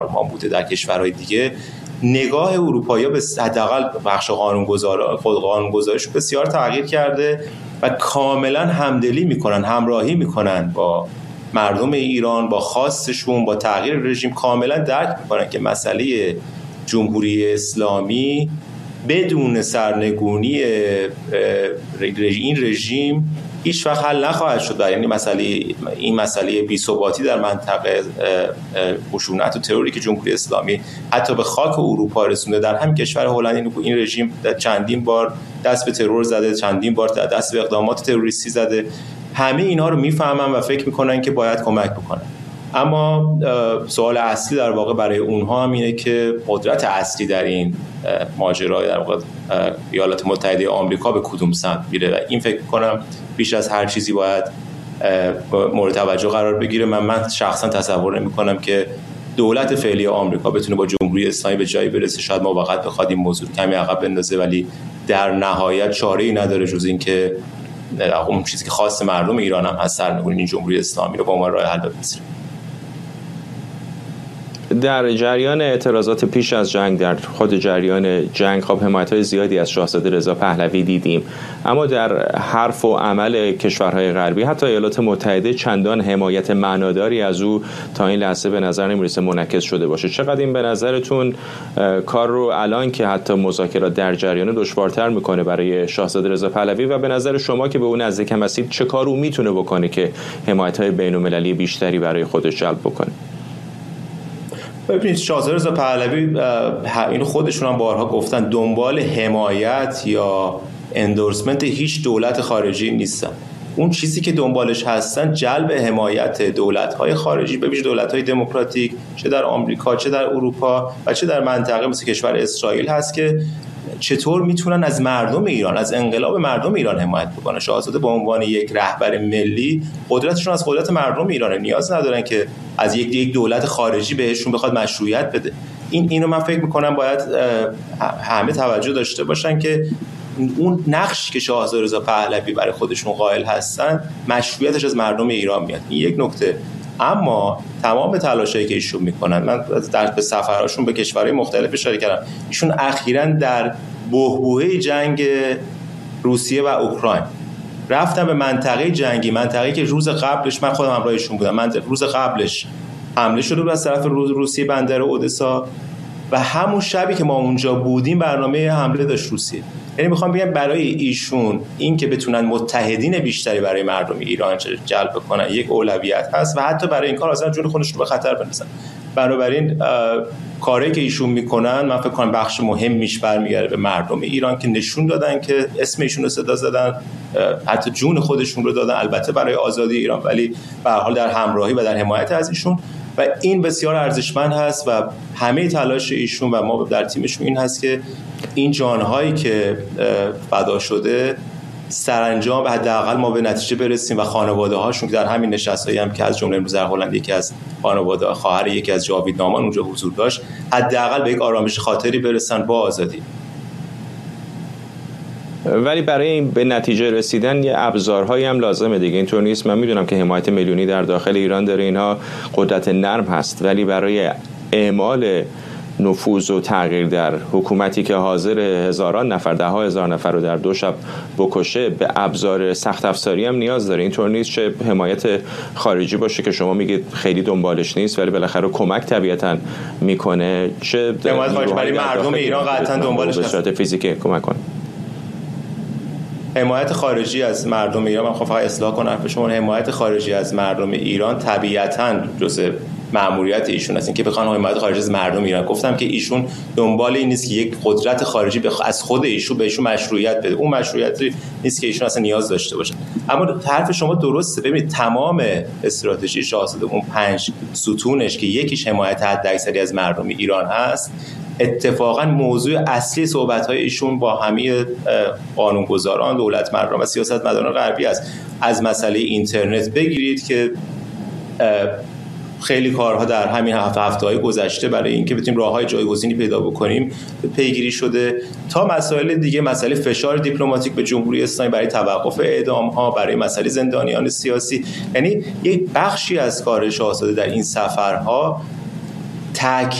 فرمان بوده در کشورهای دیگه، نگاه اروپایی‌ها به حداقل بخش قانونگذاریش بسیار تغییر کرده و کاملا همدلی میکنن، همراهی میکنن با مردم ایران، با خواستشون، با تغییر رژیم. کاملا درک میکنن که مسئله جمهوری اسلامی بدون سرنگونی این رژیم هیچ وقت حل نخواهد شد. یعنی این مسئله بی‌ثباتی در منطقه، خشونت و تروری که جمهوری اسلامی حتی به خاک اروپا رسونده، در همین کشور هلند این رژیم چندین بار دست به ترور زده، چندین بار دست به اقدامات تروریستی زده. همه اینها رو میفهمن و فکر میکنن که باید کمک بکنن. اما سوال اصلی در واقع برای اونها هم اینه که قدرت اصلی در این ماجرا در واقع ایالات متحده آمریکا به کدوم سمت میره و این فکر کنم بیش از هر چیزی باید مورد توجه قرار بگیره. من شخصا تصور نمی‌کنم که دولت فعلی آمریکا بتونه با جمهوری اسلامی به جایی برسه. شاید موقت بخواد این موضوع کمی عقب بندازه، ولی در نهایت چاره‌ای نداره جز این که اون چیزی که خاص مردم ایران هم هست، سرنگونی این جمهوری اسلامی رو با عنوان راه حل بپذیره. در جریان اعتراضات پیش از جنگ، در خود جریان جنگ، خب حمایت‌های زیادی از شاهزاده رضا پهلوی دیدیم، اما در حرف و عمل کشورهای غربی، حتی ایالات متحده، چندان حمایت معناداری از او تا این لحظه به نظر نمی‌رسه منعکس شده باشه. چقدر این به نظرتون کار رو الان که حتی مذاکرات در جریان دشوارتر میکنه برای شاهزاده رضا پهلوی و به نظر شما که به اون نزدیک هستید چه کار او میتونه بکنه که حمایت‌های بین‌المللی بیشتری برای خودش جلب بکنه؟ ببینید، شاهزاده رضا پهلوی اینو خودشون هم بارها گفتن، دنبال حمایت یا اندورسمنت هیچ دولت خارجی نیستن. اون چیزی که دنبالش هستن جلب حمایت دولت‌های خارجی، به ویژه دولت‌های دموکراتیک، چه در آمریکا، چه در اروپا و چه در منطقه مثل کشور اسرائیل هست که چطور میتونن از مردم ایران، از انقلاب مردم ایران حمایت بکنن. شاهزاده به عنوان یک رهبر ملی قدرتشون از قدرت مردم ایرانه، نیاز ندارن که از یک دولت خارجی بهشون بخواد مشروعیت بده. اینو من فکر میکنم باید همه توجه داشته باشن که اون نقشی که شاهزاده رضا پهلوی برای خودشون قائل هستن مشروعیتش از مردم ایران میاد. این یک نکته. اما تمام تلاشایی که ایشون میکنن، من در سفرهاشون به کشورهای مختلف اشاره کردم، ایشون اخیراً در بحبوحه جنگ روسیه و اوکراین رفتن به منطقه جنگی، منطقه‌ای که روز قبلش من خودم همراهشون بودم، روز قبلش حمله شده بود از طرف روسیه بندر اودسا و همون شبی که ما اونجا بودیم برنامه حمله داشت روسیه. یعنی میخوام بگم برای ایشون این که بتونن متحدین بیشتری برای مردم ایران جلب کنن یک اولویت هست و حتی برای این کار اصلا جون خودشون رو به خطر بندازن. بنابراین کاری که ایشون میکنن من فکر کنم بخش مهمیش برمیگرده به مردم ایران که نشون دادن که اسم ایشون رو صدا زدن، حتی جون خودشون رو دادن، البته برای آزادی ایران، ولی به هر حال در همراهی و در حمایت از ایشون و این بسیار ارزشمند هست و همه تلاش ایشون و ما در تیمشون این هست که این جانهایی که فدا شده سرانجام حداقل ما به نتیجه برسیم و خانواده هاشون که در همین نشستایی هم که از جمله امروز در هلند یکی از خانواده خواهر یکی از جاوید نامان اونجا حضور داشت، حداقل به یک آرامش خاطری برسن با آزادی. ولی برای این به نتیجه رسیدن یه ابزارهایی هم لازمه دیگه، اینطور نیست. من میدونم که حمایت میلیونی در داخل ایران داره، اینها قدرت نرم هست، ولی برای اعمال نفوذ و تغییر در حکومتی که حاضر هزاران نفر، ده ها هزار نفر رو در 2 شب بکشه، به ابزار سخت افزاری هم نیاز داره. اینطور نیست چه حمایت خارجی باشه که شما میگید خیلی دنبالش نیست ولی بالاخره کمک طبیعتا میکنه، چه حمایت خارجی برای مردم ایران قطعا دنبالش به صورت فیزیکی کمک کنه. حمایت خارجی از مردم ایران، من فقط اصلاح کنم حرف شما، حمایت خارجی از مردم ایران طبیعتاً جزء مأموریت ایشون است. این که بخوان حمایت خارجی از مردم ایران، گفتم که ایشون دنبال این نیست که یک قدرت خارجی از خود ایشون به ایشون مشروعیت بده، اون مشروعیتی نیست که ایشون اصلا نیاز داشته باشن. اما حرف شما درسته. ببینید تمام استراتژی شاهزاده، اون 5 ستونش که یکیش حمایت حداکثری از مردم ایران هست، اتفاقا موضوع اصلی صحبت‌های ایشون با همه قانونگذاران، دولتمندان و سیاستمداران غربی است. از مسئله اینترنت بگیرید که خیلی کارها در همین هفته‌های گذشته برای اینکه بتونیم راه‌های جایگزینی پیدا بکنیم پیگیری شده، تا مسائل دیگه، مسئله فشار دیپلماتیک به جمهوری اسلامی برای توقف اعدام‌ها، برای مسئله زندانیان سیاسی. یعنی یک بخشی از کار شاهزاده در این سفرها تاکید